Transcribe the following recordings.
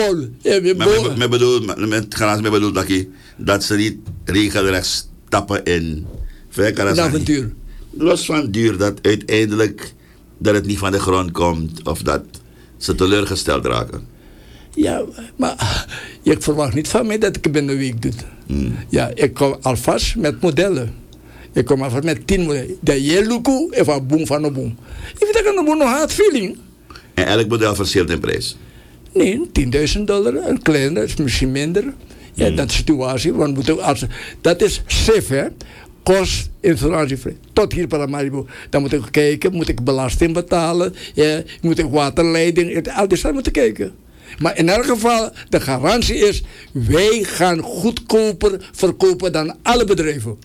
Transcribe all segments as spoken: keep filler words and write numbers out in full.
vol. Ja, we Maar bo- met, met bedoel, met, met garantie met bedoel dat, je, dat ze niet regelrecht stappen in een avontuur. Los van duur dat uiteindelijk dat het niet van de grond komt of dat ze teleurgesteld raken. Ja, maar je verwacht niet van mij dat ik het binnen een week doe. Hmm. Ja, ik kom alvast met modellen. Ik kom alvast met tien modellen. De jeluku en van boom van een boom. Ik vind dat een boom nog hard feeling. En elk model verschilt in prijs. Nee, tienduizend dollar, een kleiner, is misschien minder. Ja, Hmm. dat is de situatie. Want moet ook als, dat is S I F, hè. Kost, informatievrij. Tot hier Paramaribo. Dan moet ik kijken, moet ik belasting betalen. Ja, moet ik waterleiding, al die zaken moeten kijken. Maar in elk geval, de garantie is, wij gaan goedkoper verkopen dan alle bedrijven.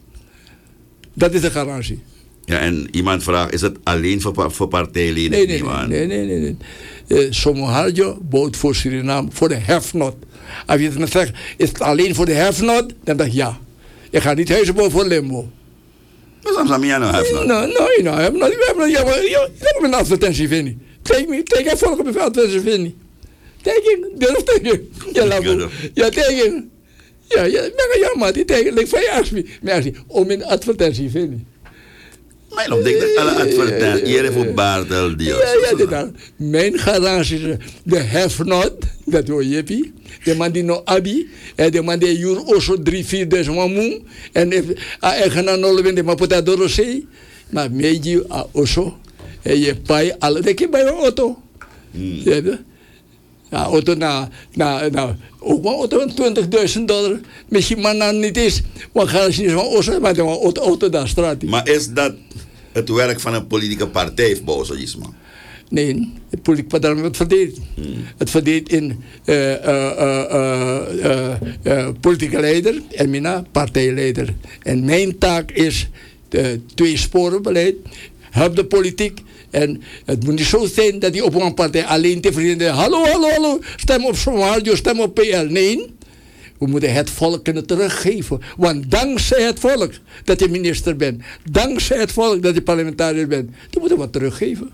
Dat is de garantie. Ja, en iemand vraagt, is het alleen voor, pa- voor partijleden? Nee, nee, nee. nee, nee, nee. Uh, Somoharjo bouwt voor Suriname, voor de have-not. Als je het me zegt, is het alleen voor de have-not? Dan denk ik ja. Ik ga niet huizen bouwen voor Limbo. Maar soms aan mij nou have-not. Nee, nee, nee. have-not. Ik heb ja, maar, ja, ik heb een advertentie vinden. Take me, take me, volg op een advertentie vinden. Tegen, durf tegen. Ja, labo. Ja, tegen. Ja, ja, ja, maar die tegen. Lik van je asmi. Merci. Om een advertentie vinden. Mijn opdek dat alle advertenties hier voor Bartel die. Ja, ja, dit dan. Mijn garantie is de have-not, dat hoor je. De man die nog abi, en de man die juur oso drie, vier duizend mamoe, en eigenaar nul winde maar pota dorosei, maar meji a oso, en je pai alle, dat je bij een auto. Ja, ja, auto na, na, na, ook een auto van twintigduizend dollar, misschien maar dan niet is, want garantie is van oso, maar dan auto, auto daar straat. Maar is dat het werk van een politieke partij, Bozoïsma? Nee, het politieke partij het verdeelt. Hmm. Het verdeelt in uh, uh, uh, uh, uh, politieke leider en mina partijleider. En mijn taak is de twee sporen beleid. Help de politiek. En het moet niet zo zijn dat die op een partij alleen tevreden is. Hallo, hallo, hallo. Stem op Somalia, stem op P L. Nee. We moeten het volk kunnen teruggeven. Want dankzij het volk dat je minister bent. Dankzij het volk dat je parlementariër bent. Die moeten wat teruggeven.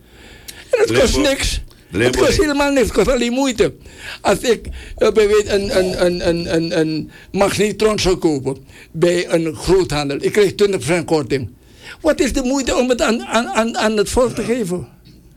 En het kost Limbo. niks. Limbo. Het kost helemaal niks. Het kost alleen moeite. Als ik uh, bijvoorbeeld een, een, een, een, een, een magnetron zou kopen bij een groothandel. Ik krijg twintig procent korting. Wat is de moeite om het aan, aan, aan, aan het volk te geven?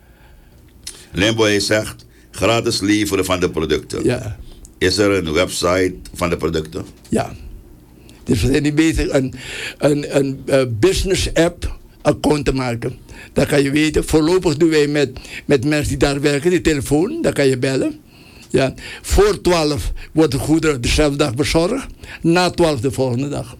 Limbo, hij zegt, gratis leveren van de producten. Ja. Is er een website van de producten? Ja. Dus we zijn niet bezig een, een, een uh, business app account te maken. Dan kan je weten, voorlopig doen wij met, met mensen die daar werken, die telefoon, dan kan je bellen. Ja. Voor twaalf wordt de goederen dezelfde dag bezorgd, na twaalf de volgende dag.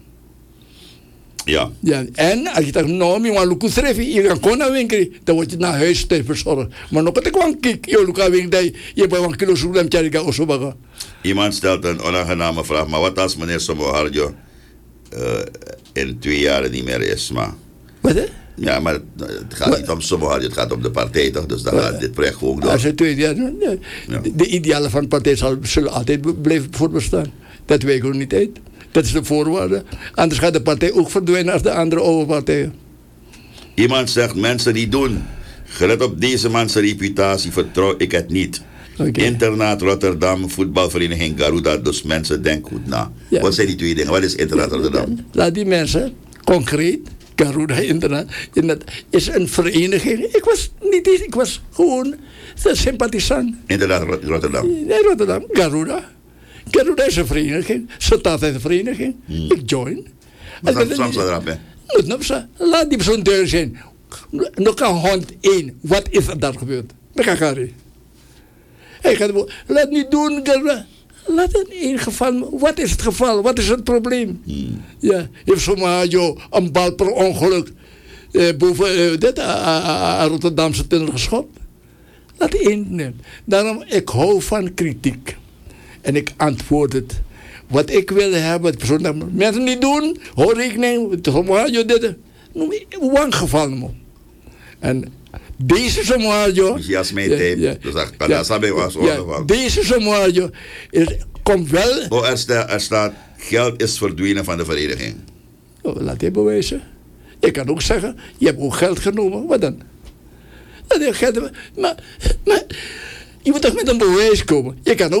Ja. Ja. En als je zegt, nou, je moet schrijven, je kan gewoon naar winkel, dan word je naar huis thuis bezorgd. Maar nog een kwam kijk, je moet naar winkel, je hebt een kilo soep en tjariga of zo baga. Iemand stelt een onaangename vraag, maar wat als meneer Somoharjo uh, in twee jaar niet meer is? Maar... Wat hè? Ja, maar het gaat wat? Niet om Somoharjo, het gaat om de partij toch? Dus dan wat? Gaat dit project gewoon door. Als het twee jaar, nee. Ja. De, de idealen van de partij zal, zullen altijd blijven voortbestaan. Dat weet ik ook niet uit. Dat is de voorwaarde. Anders gaat de partij ook verdwijnen als de andere oude partijen. Iemand zegt, mensen die doen. Gelet op deze man's reputatie vertrouw ik het niet. Okay. Internaat Rotterdam, voetbalvereniging Garuda. Dus mensen denken goed na. Ja. Wat zijn die twee dingen? Wat is Internaat Rotterdam? Laat die mensen, concreet, Garuda Internaat, dat is een vereniging. Ik was niet eens, ik was gewoon een sympathisant. Internaat Rotterdam? Nee, Rotterdam, Garuda. Garuda is een vereniging. Staat is een vereniging. Hmm. Ik join. Maar soms soms erop, hè? Laat die persoon duidelijk zijn. Nog een hond één. Wat is er daar gebeurd? Bekakari. Hij gaat laat niet doen, Garuda. Laat het in geval. Wat is het geval? Wat is het probleem? Hmm. Ja, heeft zomaar joh, een bal per ongeluk eh, boven eh, dit, a, a, a, Rotterdamse tunnel geschopt. Laat één nemen. Daarom, ik hou van kritiek. En ik antwoord het. Wat ik wil hebben, persoon, mensen niet doen, hoor rekening, zomaar dit. Noem ik een geval man. En deze zomaar joh. Dus ja, ja, ja, dus dat kan dat samen was ja, deze zomaar joh is komt wel. Oh, er, sta, er staat geld is verdwenen van de vereniging. Oh, laat je bewijzen. Je kan ook zeggen, je hebt ook geld genomen. Wat dan? Dat je geld, maar, maar je moet toch met een bewijs komen. Je kan ook